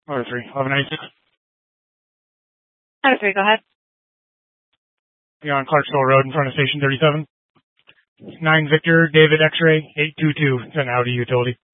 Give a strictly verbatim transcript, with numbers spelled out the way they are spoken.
Motor three, eleven ninety-six. Motor three, go ahead. Be on Clarksville Road in front of Station thirty-seven. nine Victor, David X-ray, eight two two. It's an Audi utility.